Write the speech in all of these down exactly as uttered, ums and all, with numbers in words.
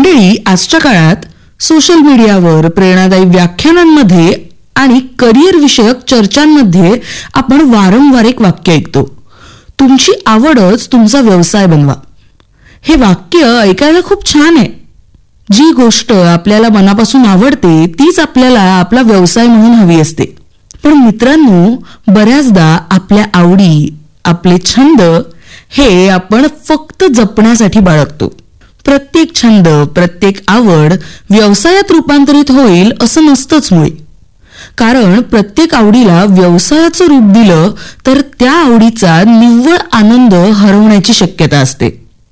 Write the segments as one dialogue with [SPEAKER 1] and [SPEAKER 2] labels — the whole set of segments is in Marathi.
[SPEAKER 1] मंडळी, आजच्या काळात सोशल मीडियावर प्रेरणादायी व्याख्यानांमध्ये आणि करिअर विषयक चर्चांमध्ये आपण वारंवार एक वाक्य ऐकतो, तुमची आवडच तुमचा व्यवसाय बनवा. हे वाक्य ऐकायला खूप छान आहे. जी गोष्ट आपल्याला मनापासून आवडते तीच आपल्याला आपला व्यवसाय म्हणून हवी असते. पण मित्रांनो, बऱ्याचदा आपल्या आवडी, आपले छंद हे आपण फक्त जपण्यासाठी बाळगतो. प्रत्येक छंद, प्रत्येक आवड व्यवसायात रूपांतरित होईल असं नसतंच मुळे. कारण प्रत्येक आवडीला व्यवसायाचं रूप दिलं तर त्या आवडीचा निव्वळ आनंद हरवण्याची शक्यता असते.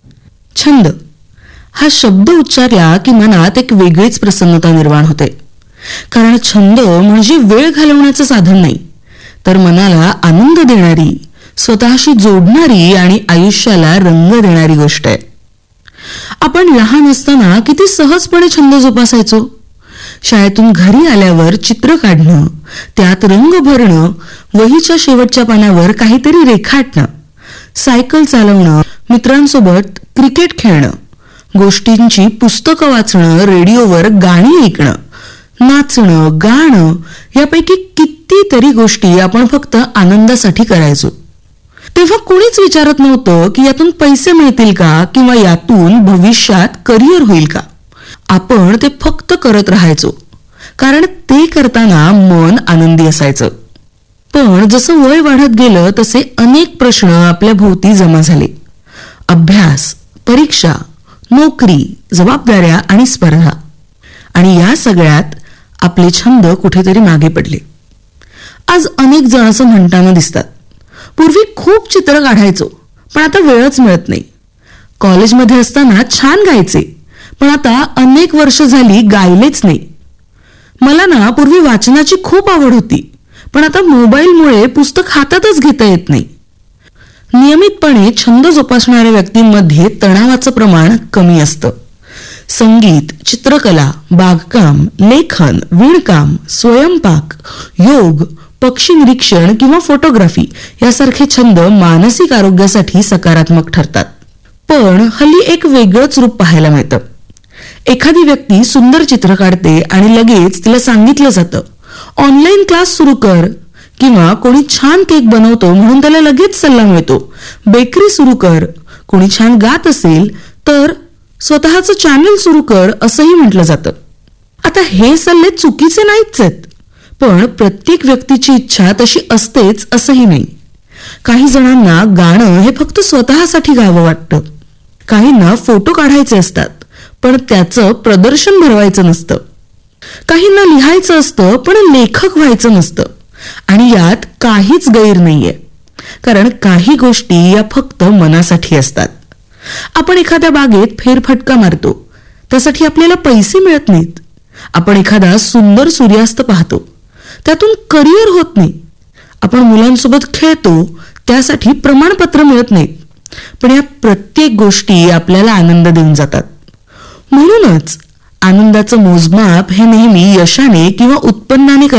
[SPEAKER 1] छंद हा शब्द उच्चारला की मनात एक वेगळीच प्रसन्नता निर्माण होते. कारण छंद म्हणजे वेळ घालवण्याचं साधन नाही, तर मनाला आनंद देणारी, स्वतःशी जोडणारी आणि आयुष्याला रंग देणारी गोष्ट आहे. आपण लहान असताना किती सहजपणे छंद जोपासायचो. शाळेतून घरी आल्यावर चित्र काढणं, त्यात रंग भरणं, वहीच्या शेवटच्या पानावर काहीतरी रेखाटणं, सायकल चालवणं, मित्रांसोबत क्रिकेट खेळणं, गोष्टींची पुस्तकं वाचणं, रेडिओवर गाणी ऐकणं, नाचणं, गाणं यापैकी कितीतरी गोष्टी आपण फक्त आनंदासाठी करायचो. तेव्हा कोणीच विचारत नव्हतं की यातून पैसे मिळतील का किंवा यातून भविष्यात करिअर होईल का. आपण ते फक्त करत राहायचो, कारण ते करताना मन आनंदी असायचं. पण जसं वय वाढत गेलं तसे अनेक प्रश्न आपल्या भोवती जमा झाले. अभ्यास, परीक्षा, नोकरी, जबाबदाऱ्या आणि स्पर्धा. आणि या सगळ्यात आपले छंद कुठेतरी मागे पडले. आज अनेक जण असं म्हणताना दिसतात, पूर्वी खूप चित्र काढायचो पण आता वेळच मिळत नाही. कॉलेजमध्ये असताना छान गायचे पण आता अनेक वर्ष झाली गायलेच नाही. मला ना पूर्वी वाचनाची खूप आवड होती पण आता मोबाईलमुळे पुस्तक हातातच घेता येत नाही. नियमितपणे छंद जोपासणाऱ्या व्यक्तींमध्ये तणावाचं प्रमाण कमी असतं. संगीत, चित्रकला, बागकाम, लेखन, विणकाम, स्वयंपाक, योग, पक्षी निरीक्षण किंवा फोटोग्राफी यासारखे छंद मानसिक आरोग्यासाठी सकारात्मक ठरतात. पण हल्ली एक वेगळंच रूप पाहायला मिळतं. एखादी व्यक्ती सुंदर चित्र काढते आणि लगेच तिला सांगितलं जातं, ऑनलाईन क्लास सुरू कर. किंवा कोणी छान केक बनवतो म्हणून त्याला लगेच सल्ला मिळतो, बेकरी सुरू कर. कोणी छान गात असेल तर स्वतःचं चॅनल सुरू कर असंही म्हटलं जातं. आता हे सल्ले चुकीचे नाहीच आहेत, पण प्रत्येक व्यक्तीची इच्छा तशी असतेच असंही नाही. काही जणांना गाणं हे फक्त स्वतःसाठी गावं वाटतं. काहींना फोटो काढायचे असतात पण त्याचं प्रदर्शन भरवायचं नसतं. काहींना लिहायचं असतं पण लेखक व्हायचं नसतं. आणि यात काहीच गैर नाहीये, कारण काही गोष्टी या फक्त मनासाठी असतात. आपण एखाद्या बागेत फेरफटका मारतो, त्यासाठी आपल्याला पैसे मिळत नाहीत. आपण एखादा सुंदर सूर्यास्त पाहतो, त्यातून करिअर होत नाही. आपण मुलांसोबत खेळतो, त्यासाठी प्रमाणपत्र मिळत नाहीत. पण या प्रत्येक गोष्टी आपल्याला आनंद देऊन जातात. म्हणूनच आनंदाचं मोजमाप हे नेहमी यशाने किंवा उत्पन्नाने